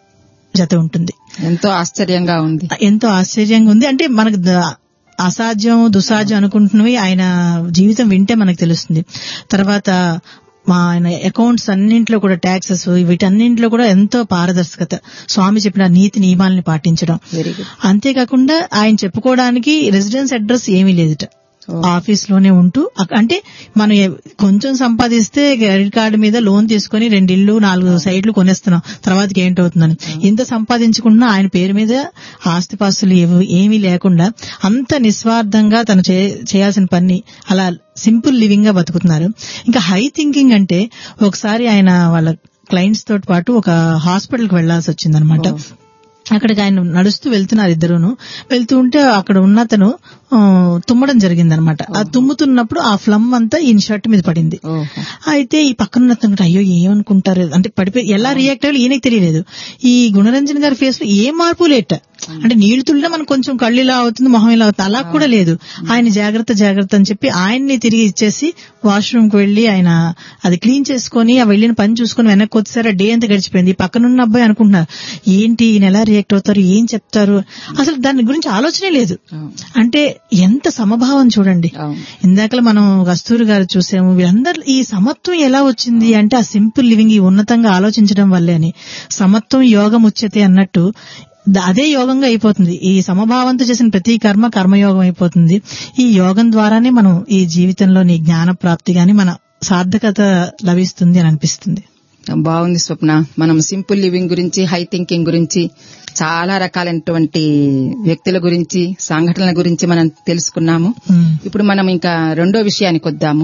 జత ఉంటుంది. ఎంతో ఆశ్చర్యంగా ఉంది. ఎంతో ఆశ్చర్యంగా ఉంది. అంటే మనకు అసాధ్యం, దుసాధ్యం అనుకుంటున్నవి ఆయన జీవితం వింటే మనకు తెలుస్తుంది. తర్వాత మా ఆయన అకౌంట్స్ అన్నింటిలో కూడా ట్యాక్సెస్ వీటన్నింటిలో కూడా ఎంతో పారదర్శకత, స్వామి చెప్పిన నీతి నియమాలని పాటించడం. అంతేకాకుండా ఆయన చెప్పుకోవడానికి రెసిడెన్స్ అడ్రస్ ఏమీ లేదుట. ఆఫీస్ లోనే ఉంటూ, అంటే మనం కొంచెం సంపాదిస్తే క్రెడిట్ కార్డు మీద లోన్ తీసుకుని రెండు ఇళ్లు నాలుగు సైట్లు కొనేస్తున్నాం, తర్వాతకి ఏంటవుతుందని. ఇంత సంపాదించుకుంటున్నా ఆయన పేరు మీద ఆస్తిపాస్తులు ఏమీ లేకుండా అంత నిస్వార్థంగా తను చేయాల్సిన పని అలా సింపుల్ లివింగ్ గా బతుకుతున్నారు. ఇంకా హై థింకింగ్ అంటే ఒకసారి ఆయన వాళ్ళ క్లయింట్స్ తోటి పాటు ఒక హాస్పిటల్ కి వెళ్లాల్సి వచ్చిందనమాట. అక్కడికి ఆయన నడుస్తూ వెళ్తున్నారు ఇద్దరును. వెళ్తూ ఉంటే అక్కడ ఉన్నతను తుమ్మడం జరిగిందనమాట. ఆ తుమ్ముతున్నప్పుడు ఆ ఫ్లమ్ అంతా ఈయన షర్ట్ మీద పడింది. అయితే ఈ పక్కన ఉన్న అయ్యో ఏమనుకుంటారు అంటే పడిపోయి ఎలా రియాక్ట్ అయ్యాలో ఈయనకి తెలియలేదు. ఈ గుణరంజన్ గారి ఫేస్ లో ఏ మార్పు లేట. అంటే నీళ్లు తుల్లినా మనకు కొంచెం కళ్ళు ఇలా అవుతుంది, మొహం ఇలా అవుతుంది, అలా కూడా లేదు. ఆయన జాగ్రత్త జాగ్రత్త అని చెప్పి ఆయన్ని తిరిగి ఇచ్చేసి వాష్రూమ్ కు వెళ్లి ఆయన అది క్లీన్ చేసుకుని ఆ వెళ్లిన పని చూసుకుని వెనక్కి వచ్చేసారు. డే అంతా గడిచిపోయింది. పక్కనున్న అబ్బాయి అనుకుంటున్నారు ఏంటి ఈయన ఎలా రియాక్ట్ అవుతారు, ఏం చెప్తారు, అసలు దాని గురించి ఆలోచనే లేదు. అంటే ఎంత సమభావం చూడండి. ఇందాకలా మనం కస్తూరి గారు చూసాము. వీళ్ళందరూ ఈ సమత్వం ఎలా వచ్చింది అంటే ఆ సింపుల్ లివింగ్, ఈ ఉన్నతంగా ఆలోచించడం వల్లే అని. సమత్వం యోగం ఉచ్యతే అన్నట్టు అదే యోగంగా అయిపోతుంది. ఈ సమభావంతో చేసిన ప్రతి కర్మ కర్మయోగం అయిపోతుంది. ఈ యోగం ద్వారానే మనం ఈ జీవితంలోని జ్ఞాన ప్రాప్తి గాని మన సార్థకత లభిస్తుంది అని అనిపిస్తుంది. బాగుంది స్వప్న. మనం సింపుల్ లివింగ్ గురించి, హై థింకింగ్ గురించి, చాలా రకాలైనటువంటి వ్యక్తుల గురించి, సంఘటనల గురించి మనం తెలుసుకున్నాము. ఇప్పుడు మనం ఇంకా రెండో విషయానికి వద్దాము.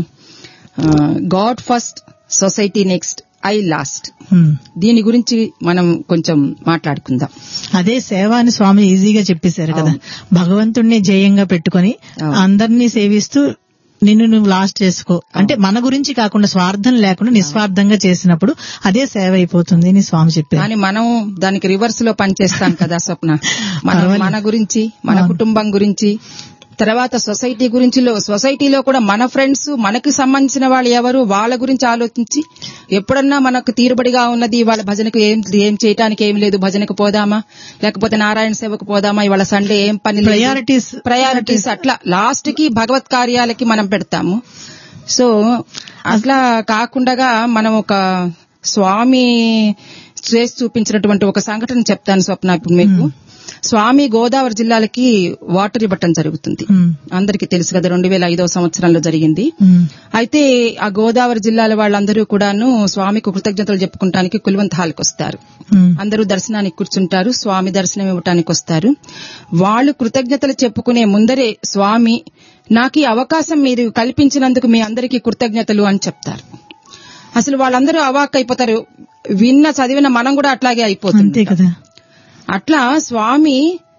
God first, society next, I last. దీని గురించి మనం కొంచెం మాట్లాడుకుందాం. అదే సేవ అని స్వామి ఈజీగా చెప్పేశారు కదా. భగవంతుడిని జయంగా పెట్టుకుని అందరినీ సేవిస్తూ నిన్ను నువ్వు లాస్ట్ చేసుకో అంటే మన గురించి కాకుండా స్వార్థం లేకుండా నిస్వార్థంగా చేసినప్పుడు అదే సేవ అయిపోతుంది అని స్వామి చెప్పారు. కానీ మనం దానికి రివర్స్ లో పనిచేస్తాం కదా స్వప్న. మన మన గురించి, మన కుటుంబం గురించి, తర్వాత సొసైటీ గురించి, సొసైటీలో కూడా మన ఫ్రెండ్స్, మనకు సంబంధించిన వాళ్ళు ఎవరు, వాళ్ళ గురించి ఆలోచించి ఎప్పుడన్నా మనకు తీరుబడిగా ఉన్నది ఇవాళ భజనకు ఏం ఏం చేయడానికి ఏం లేదు, భజనకు పోదామా, లేకపోతే నారాయణ సేవకు పోదామా, ఇవాళ సండే ఏం పని, ప్రయారిటీస్ ప్రయారిటీస్ అట్లా లాస్ట్ కి భగవత్ కార్యాలకి మనం పెడతాము. సో అట్లా కాకుండా మనం ఒక స్వామి చేసి చూపించినటువంటి ఒక సంఘటన చెప్తాను స్వప్న ఇప్పుడు మీకు. స్వామి గోదావరి జిల్లాలకి వాటర్ ఇవ్వటం జరుగుతుంది. అందరికీ తెలుసు కదా, రెండు వేల ఐదో సంవత్సరంలో జరిగింది. అయితే ఆ గోదావరి జిల్లాల వాళ్ళందరూ కూడాను స్వామికి కృతజ్ఞతలు చెప్పుకుంటానికి కుల్వంత్ హాల్కి వస్తారు. అందరూ దర్శనానికి కూర్చుంటారు, స్వామి దర్శనం ఇవ్వటానికి వస్తారు. వాళ్ళు కృతజ్ఞతలు చెప్పుకునే ముందరే స్వామి నాకు ఈ అవకాశం మీరు కల్పించినందుకు మీ అందరికీ కృతజ్ఞతలు అని చెప్తారు. అసలు వాళ్ళందరూ అవాక్ అయిపోతారు. విన్న చదివిన మనం కూడా అట్లాగే అయిపోతుంది కదా. అట్లా స్వామి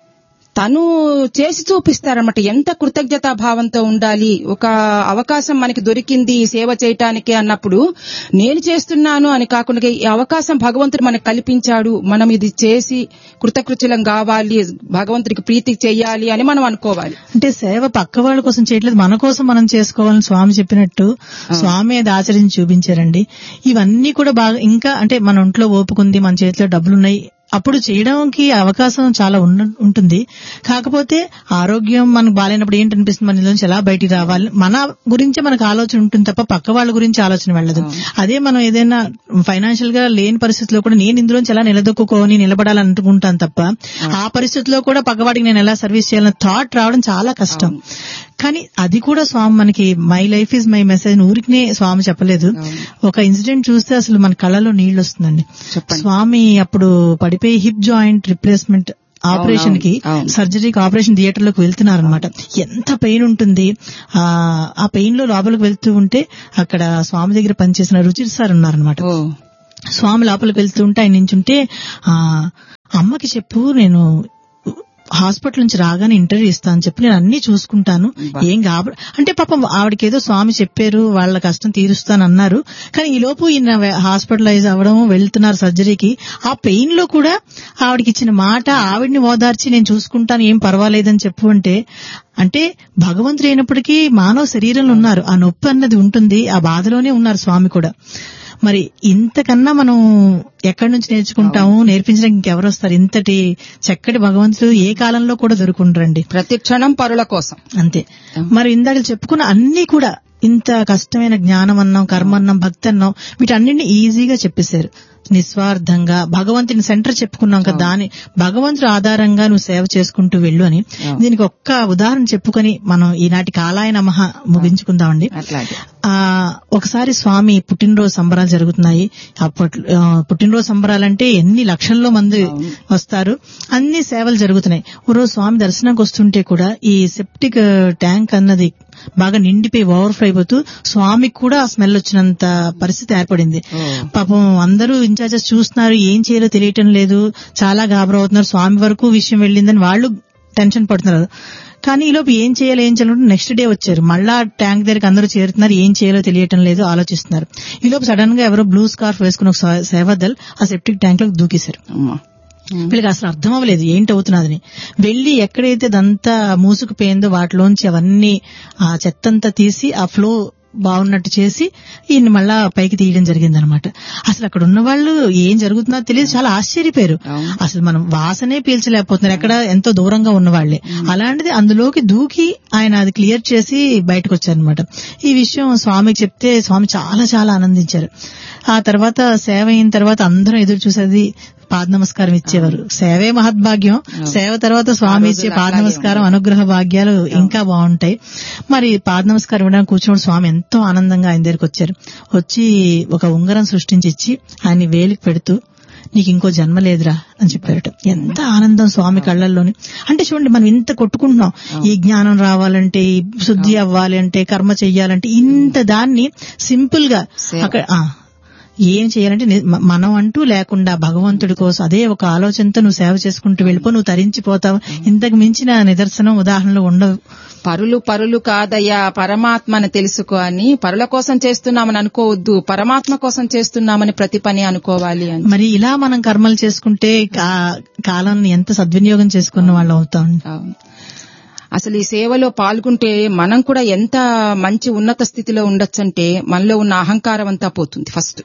తను చేసి చూపిస్తారన్నమాట. ఎంత కృతజ్ఞతా భావంతో ఉండాలి. ఒక అవకాశం మనకి దొరికింది సేవ చేయటానికి అన్నప్పుడు నేను చేస్తున్నాను అని కాకుండా ఈ అవకాశం భగవంతుడు మనకు కల్పించాడు, మనం ఇది చేసి కృతకృత్యులం కావాలి, భగవంతుడికి ప్రీతి చెయ్యాలి అని మనం అనుకోవాలి. అంటే సేవ పక్క వాళ్ళ కోసం చేయట్లేదు, మన కోసం మనం చేసుకోవాలని స్వామి చెప్పినట్టు స్వామి అది ఆచరించి చూపించారండి. ఇవన్నీ కూడా బాగా ఇంకా అంటే మన ఒంట్లో ఓపుకుంది, మన చేతిలో డబ్బులున్నాయి, అప్పుడు చేయడానికి అవకాశం చాలా ఉంటుంది. కాకపోతే ఆరోగ్యం మనకు బాగాలేనప్పుడు ఏంటనిపిస్తుంది, మన నుంచి ఎలా బయటికి రావాలి, మన గురించే మనకు ఆలోచన ఉంటుంది తప్ప పక్క వాళ్ళ గురించి ఆలోచన వెళ్ళదు. అదే మనం ఏదైనా ఫైనాన్షియల్ గా లేని పరిస్థితిలో కూడా నేను ఇందులోంచి ఎలా నిలదొక్కుని నిలబడాలని అనుకుంటాను తప్ప ఆ పరిస్థితిలో కూడా పక్కవాడికి నేను ఎలా సర్వీస్ చేయాలని థాట్ రావడం చాలా కష్టం. కానీ అది కూడా స్వామి మనకి my life is my message ఊరికినే స్వామి చెప్పలేదు. ఒక ఇన్సిడెంట్ చూస్తే అసలు మన కళ్ళలో నీళ్లు వస్తుందండి. స్వామి అప్పుడు పడిపోయి హిప్ జాయింట్ రిప్లేస్మెంట్ ఆపరేషన్ కి సర్జరీకి ఆపరేషన్ థియేటర్ లోకి వెళ్తున్నారనమాట. ఎంత పెయిన్ ఉంటుంది. ఆ పెయిన్ లో లోపలికి వెళ్తూ ఉంటే అక్కడ స్వామి దగ్గర పనిచేసిన రుచిర్ సార్ ఉన్నారనమాట. స్వామి లోపలికి వెళ్తూ ఉంటే ఆయన నించుంటే ఆ అమ్మకి చెప్పు నేను హాస్పిటల్ నుంచి రాగానే ఇంటర్వ్యూ ఇస్తాను చెప్పి నేను అన్ని చూసుకుంటాను, ఏం కాబ అంటే పాపం ఆవిడకి ఏదో స్వామి చెప్పారు వాళ్ళ కష్టం తీరుస్తాను అన్నారు. కానీ ఈ లోపు ఈయన హాస్పిటలైజ్ అవ్వడం వెళ్తున్నారు సర్జరీకి. ఆ పెయిన్ లో కూడా ఆవిడకి ఇచ్చిన మాట ఆవిడ్ని ఓదార్చి నేను చూసుకుంటాను ఏం పర్వాలేదని చెప్పు అంటే అంటే భగవంతుడు అయినప్పటికీ మానవ శరీరంలో ఉన్నారు, ఆ నొప్పి అన్నది ఉంటుంది, ఆ బాధలోనే ఉన్నారు స్వామి కూడా. మరి ఇంతకన్నా మనం ఎక్కడి నుంచి నేర్చుకుంటాము, నేర్పించడానికి ఇంకెవరు వస్తారు? ఇంతటి చక్కటి భగవంతుడు ఏ కాలంలో కూడా దొరుకుంటారండి. ప్రతి క్షణం పరుల కోసం అంతే. మరి ఇందాక చెప్పుకున్న అన్ని కూడా ఇంత కష్టమైన జ్ఞానం అన్నాం, కర్మ అన్నాం, భక్తి అన్నాం, వీటన్నింటినీ ఈజీగా చెప్పేశారు. నిస్వార్థంగా భగవంతుని సెంటర్ చెప్పుకున్నాం కదా, దాని భగవంతుడు ఆధారంగా నువ్వు సేవ చేసుకుంటూ వెళ్ళు అని. దీనికి ఒక్క ఉదాహరణ చెప్పుకొని మనం ఈనాటి కాలాయ నమః ముగించుకుందామండి. ఆ ఒకసారి స్వామి పుట్టినరోజు సంబరాలు జరుగుతున్నాయి. అప్పట్లో పుట్టినరోజు సంబరాలంటే ఎన్ని లక్షల్లో మంది వస్తారు, అన్ని సేవలు జరుగుతున్నాయి. ఓ రోజు స్వామి దర్శనానికి వస్తుంటే కూడా ఈ సెప్టిక్ ట్యాంక్ అన్నది బాగా నిండిపోయి ఓవర్ఫ్లో అయిపోతూ స్వామికి కూడా ఆ స్మెల్ వచ్చినంత పరిస్థితి ఏర్పడింది. పాపం అందరూ ఇన్ఛార్జెస్ చూస్తున్నారు, ఏం చేయాలో తెలియటం లేదు, చాలా గాబరా అవుతున్నారు. స్వామి వరకు విషయం వెళ్ళిందని వాళ్ళు టెన్షన్ పడుతున్నారు. కానీ ఈలోపు ఏం చేయాలి ఏం చేయాలంటే నెక్స్ట్ డే వచ్చారు, మళ్ళా ట్యాంక్ దగ్గరికి అందరూ చేరుతున్నారు, ఏం చేయాలో తెలియటం లేదు, ఆలోచిస్తున్నారు. ఈలోపు సడన్ గా ఎవరో బ్లూ స్కార్ఫ్ వేసుకుని ఒక సేవాదల్ ఆ సెప్టిక్ ట్యాంక్ లోకి దూకేశారు. వీళ్ళకి అసలు అర్థం అవ్వలేదు ఏంటి అవుతున్నదని. వెళ్లి ఎక్కడైతే దంతా మూసుకుపోయిందో వాటిలోంచి అవన్నీ ఆ చెత్తంతా తీసి ఆ ఫ్లో బాగున్నట్టు చేసి ఈయన్ని మళ్ళా పైకి తీయడం జరిగిందనమాట. అసలు అక్కడ ఉన్న వాళ్ళు ఏం జరుగుతుందో తెలియదు, చాలా ఆశ్చర్యపోయారు. అసలు మనం వాసనే పీల్చలేకపోతున్నారు, ఎక్కడ ఎంతో దూరంగా ఉన్న వాళ్లే. అలాంటిది అందులోకి దూకి ఆయన అది క్లియర్ చేసి బయటకు వచ్చారనమాట. ఈ విషయం స్వామికి చెప్తే స్వామి చాలా చాలా ఆనందించారు. ఆ తర్వాత సేవ అయిన తర్వాత అందరం ఎదురు చూసేది పాద నమస్కారం ఇచ్చేవారు. సేవే మహద్భాగ్యం, సేవ తర్వాత స్వామి ఇచ్చే పాద నమస్కారం అనుగ్రహ భాగ్యాలు ఇంకా బాగుంటాయి. మరి పాద నమస్కారం ఇవ్వడానికి కూర్చున్న స్వామి ఎంతో ఆనందంగా ఆయన దగ్గరికి వచ్చారు. వచ్చి ఒక ఉంగరం సృష్టించి ఇచ్చి ఆయన వేలికి పెడుతూ నీకు ఇంకో జన్మ లేదురా అని చెప్పారట. ఎంత ఆనందం స్వామి కళ్ళల్లోని. అంటే చూడండి, మనం ఇంత కొట్టుకుంటున్నాం, ఈ జ్ఞానం రావాలంటే, ఈ శుద్ధి అవ్వాలి అంటే, కర్మ చెయ్యాలంటే, ఇంత దాన్ని సింపుల్ గా అక్కడ ఏం చేయాలంటే మనం అంటూ లేకుండా భగవంతుడి కోసం అదే ఒక ఆలోచనతో నువ్వు సేవ చేసుకుంటూ వెళ్ళిపో, నువ్వు తరించిపోతావు. ఇంతకు మించిన నిదర్శనం ఉదాహరణలు ఉండవు. పరులు పరులు కాదయ్యా పరమాత్మని తెలుసుకో అని. పరుల కోసం చేస్తున్నామని అనుకోవద్దు, పరమాత్మ కోసం చేస్తున్నామని ప్రతి పని అనుకోవాలి అని. మరి ఇలా మనం కర్మలు చేసుకుంటే కాలాన్ని ఎంత సద్వినియోగం చేసుకున్న వాళ్ళు అవుతాం. అసలు ఈ సేవలో పాల్గొంటే మనం కూడా ఎంత మంచి ఉన్నత స్థితిలో ఉండొచ్చంటే మనలో ఉన్న అహంకారం అంతా పోతుంది ఫస్ట్.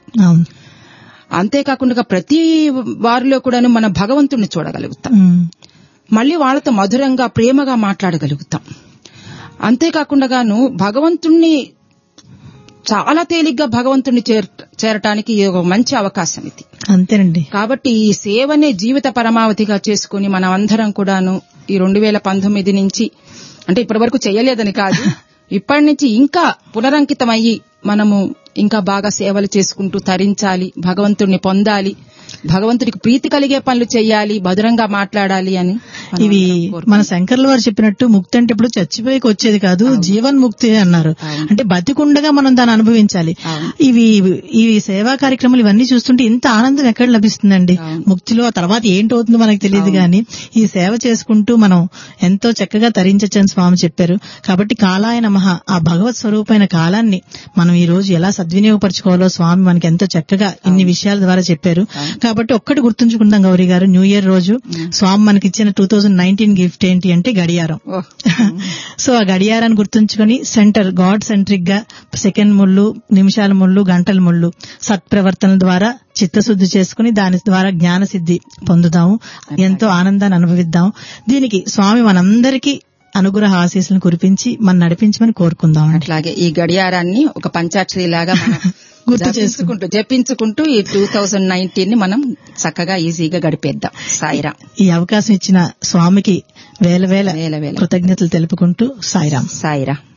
అంతేకాకుండా ప్రతి వారిలో కూడాను మన భగవంతుడిని చూడగలుగుతాం, మళ్ళీ వాళ్ళతో మధురంగా ప్రేమగా మాట్లాడగలుగుతాం. అంతేకాకుండాను భగవంతుణ్ణి చాలా తేలిగ్గా భగవంతుణ్ణి చేరటానికి ఒక మంచి అవకాశం ఇది. అంతేనండి. కాబట్టి ఈ సేవనే జీవిత పరమావధిగా చేసుకుని మనం అందరం కూడాను ఈ రెండు వేల పంతొమ్మిది నుంచి, అంటే ఇప్పటి వరకు చేయలేదని కాదు, ఇప్పటి నుంచి ఇంకా పునరంకితమయ్యి మనము ఇంకా బాగా సేవలు చేసుకుంటూ తరించాలి, భగవంతుడిని పొందాలి, భగవంతుడికి ప్రీతి కలిగే పనులు చేయాలి, మధురంగా మాట్లాడాలి అని. ఇవి మన శంకర్ల వారు చెప్పినట్టు ముక్తి అంటే ఇప్పుడు చచ్చిపోయికి వచ్చేది కాదు, జీవన్ ముక్తి అన్నారు. అంటే బతికుండగా మనం దాన్ని అనుభవించాలి. ఇవి ఇవి సేవా కార్యక్రమాలు ఇవన్నీ చూస్తుంటే ఇంత ఆనందం ఎక్కడ లభిస్తుందండి. ముక్తిలో తర్వాత ఏంటవుతుందో మనకు తెలియదు గాని ఈ సేవ చేసుకుంటూ మనం ఎంతో చక్కగా తరించచ్చని స్వామి చెప్పారు. కాబట్టి కాలాయ నమః, ఆ భగవత్ స్వరూపమైన కాలాన్ని మనం ఈ రోజు ఎలా సద్వినియోగపరచుకోవాలో స్వామి మనకి ఎంతో చక్కగా ఇన్ని విషయాల ద్వారా చెప్పారు. కాబట్టి ఒక్కటి గుర్తుంచుకుందాం గౌరీ గారు, న్యూ ఇయర్ రోజు స్వామి మనకి ఇచ్చిన టూ థౌజండ్ నైన్టీన్ గిఫ్ట్ ఏంటి అంటే గడియారం. సో ఆ గడియారాన్ని గుర్తుంచుకొని సెంటర్ గాడ్ సెంట్రిక్ గా సెకండ్ ముళ్ళు, నిమిషాల ముళ్ళు, గంటల ముళ్ళు సత్ప్రవర్తన ద్వారా చిత్తశుద్ధి చేసుకుని దాని ద్వారా జ్ఞాన సిద్ధి పొందుదాము, ఎంతో ఆనందాన్ని అనుభవిద్దాం. దీనికి స్వామి మనందరికీ అనుగ్రహ ఆశీస్సులను కురిపించి మనం నడిపించమని కోరుకుందాం. అట్లాగే ఈ గడియారాన్ని ఒక పంచాక్షరి లాగా మనం గుర్తు చేసుకుంటూ జపించుకుంటూ ఈ టూ థౌజండ్ నైన్టీన్ ని మనం చక్కగా ఈజీగా గడిపేద్దాం. సాయిరాం. ఈ అవకాశం ఇచ్చిన స్వామికి వేల వేల వేల వేల కృతజ్ఞతలు తెలుపుకుంటూ సాయిరాం. సాయిరాం.